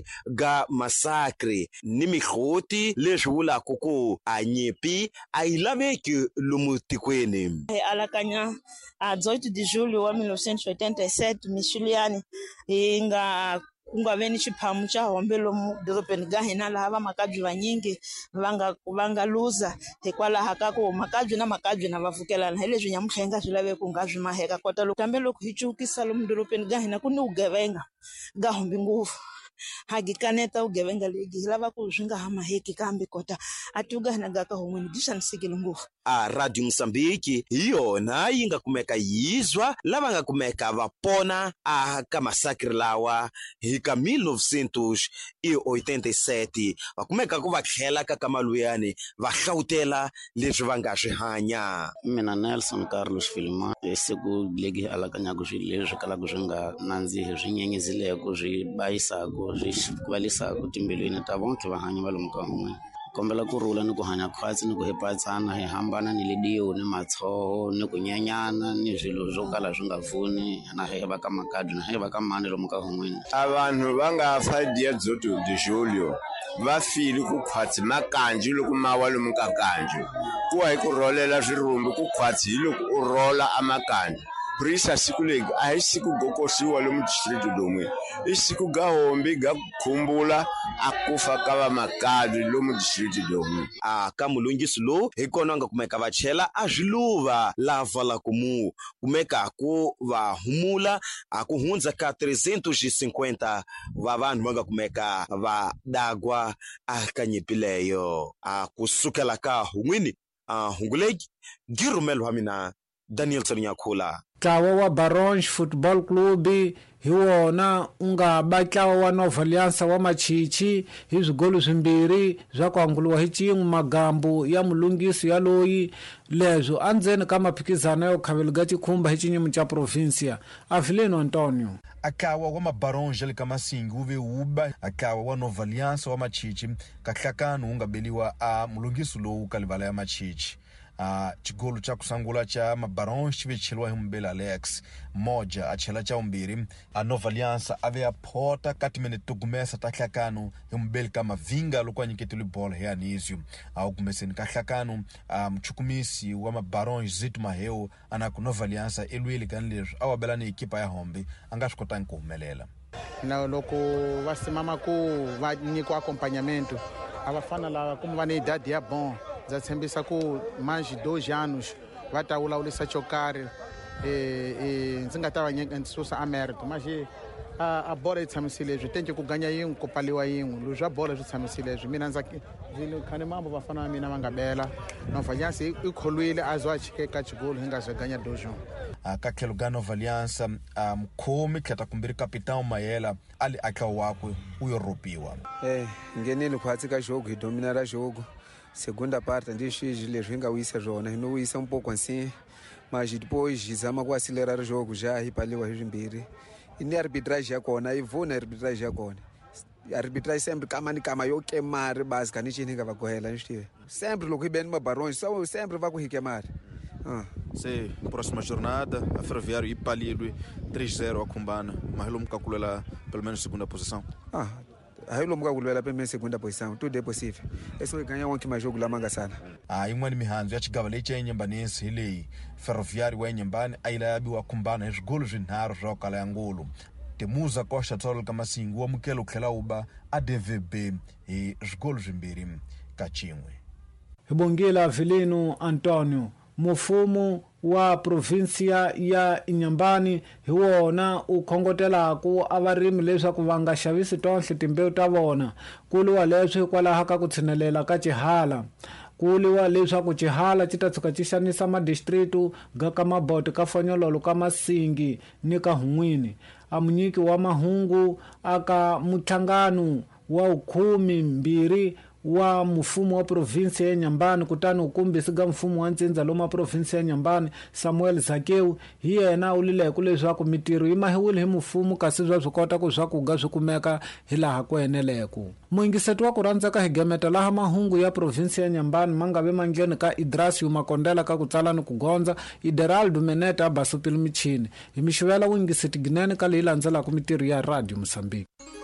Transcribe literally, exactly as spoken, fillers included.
ga masakri ni mikhoti leswi vulaka ku a nyipi a yi laveki lomu tikweni. Alakanya a dezoito de julho wa mil novecentos e oitenta e sete Mixuliani hi nga ku nga ve ni xiphamu xa hombe lomu dorobeni ga hina laha va makabyi vanyingi va nga va nga luza hikwalaho ka ku makabyi na makabyi na va vukelana hi leswi nyamutlha yi nga swi laveki ku nga swi maheka kota loko kambe loko hi cukisa lomu dorobeni ga hina ku ni vugevenga ga hombi ngopfu hagi kaneta ugevenga legi lava ku swi nga ha maheki kambe kota ati uga hina ga ka homweni byi xanisekile ngopfu. A Radio Msambiki hi yona yi nga kumeka yizwa lava nga kumeka va pona a ka masakri lawa hi ka mil novecentos e oitenta e sete va kumeka ku va tlhela ka kamaluyani va hlawutela leswi va nga swi hanya. Mina Nelson Carlos Filima siku legi alakanyaka swi leswi kalaka swi nga nandzihi swi nyenyezileko swi bayisako swi valisaka timbilwini ta vonke vahanyi va lomu ka hungweni. Kombela ku rula ni ku hanya khwatsi ni ku hepatsana hi hambana ni lidiyo ni matshoho ni ku nyanyana ni zwilo swo kala swi nga pfuni na heva ka makadzi na heva ka mani lomu ka hungweni. Abantu va nga fa dia dezoito de julho va fili ku khwatsi makanji loko mawa lomu ka kanji ku wa hi ku rolela swirumbi ku khwatsi hi loko u rola amakanji. Prisa siku legi a hi siku gokosiwa lomu district domwe i siku ga hombi ga khumbula a kufa ka va makadzi lomu district domwe. A ka mulungisi lo hi kona nga kumeka va chela a zwiluva lava la kumu kumeka ku va humula a ku hundza ka trezentos e cinquenta va vanhu va nga kumeka va dagwa a ka nyipi leyo a kusukela ka hungwini a hungulegi girumelwa mina Daniel Tsonyakhula. Ntlawa wa Barões Football Club hi wona unga batlawa wa Nova Aliança wa Machichi hi swigolo swimbirhi swa ku anguluwa hi cin'we magambo ya mulungisi ya loyi leswo andzeni ka maphikizano yo khaveliga tikhumba hi cinyimo ca provincia. Avelino Antonio akawa wa Barões le kamasingi uve uba akawa wa Nova Aliança wa Machichi kahlakano unga beliwa a mulungisi lowu ka livala ya Machichi. Uh, chigolo cha kusangula cha Barões chivecheliwa hi Mbele Alex moja achela cha umbiri a Nova Aliança ave aphota katimene tugumesa tahlakano hi Mbele ka Mavinga loko anyiketile ball hi anisio au kumeseni ka hlakano mchukumisi wa Barões Zito Maheu ana ku Nova Aliança elweli kan leswi awabelana ekipa ya hombe anga swi kotanga ku humelela. Na loko va simama ku va nyiko acompanhamento avafana lava como va na idade ya bom za tshembisa ku mais dois anos va ta wulaulisa chokari e e ndzi nga ta va nyika nsusa America mas a a bola yi tshamisile leswi tenke ku ganya yin'we ku paliwa yin'we lo swa bola swi tshamisile leswi mina ndza zile khane mambo vafana va mina va nga bela Nova Aliança i kholwile a zo a chikeka chigolo hi nga zwe ganya dojo a ka tlhelo ka Nova Aliança mkhomi tlheta kumbiri kapitão Mayela ali akha wakwe u yoropiwa eh ngenile khwatsi ka jogo hi dominara jogo. Segunda parte ndixi leswi nga wisa zwona hi no wisa um pouco assim mas depois zama ku acelerar o jogo já hi paliwa hi swimbirhi i ni arbitrage ya kona i vona arbitrage ya kona arbitrage sempre kama ni kama yo kemari basi kani chini nga va gohela ni xtive sempre loko i beni Barões só sempre va ku hi kemari. Ah, se próxima jornada a Ferroviário e Palilwe três zero a Kumbana mas lomu calcular pelo menos segunda posição. Ah, aí lo muka kulwela pembe segunda posição tudo é possível eso ganha wonke majogo la manga sana. Ah, in'wana mihandzu ya chigava leyi cha Nyambanesi hi leyi Ferroviário wa Nyambani a yi layabiwa Kumbana hi swigolo swinharhu swa kala ya ngulu. Temuza Costa Tolo ka Masingu wa mukelo tlhela uba a D V B hi swigolo swimbirhi ka cin'we. Hi bongela Avelino Antonio mufumo wa provincia ya Nyambani hi wona u khongotelaku avarimi leswaku va nga xavisi tonhle timbewu ta vona kuliwa leswi kwalaha ka ku tshinelela ka Cihala kuliwa leswaku Cihala ci ta tshuka ci xanisa madistritu ga ka Maboti ka Fonyololo ka Masingi ni ka Hungwini. A munyiki wa mahungu aka mutlangano wa ukhumi mbiri wa mfumo wa provincia ya Nyambani kutani ukumbisi ga mfumo wa ntsindza loma provincia ya Nyambani Samuel Zakeu hi yena ulile ku leswaku mitiro yi mahiwile hi mfumo kasi swa swikota ku swa ku ga swi kumeka hi laha ku eneleko. Muingiseti wa ku randzeka hi gemeta laha mahungu ya provincia ya Nyambani mangave mangleni ka Idrasio Makondela ka ku tsala ni ku gondza Ideraldo Meneta Basupil Michini hi mixivela wuingiseti ginene ka leyi landzelaka mitiro ya Radio Msambiki.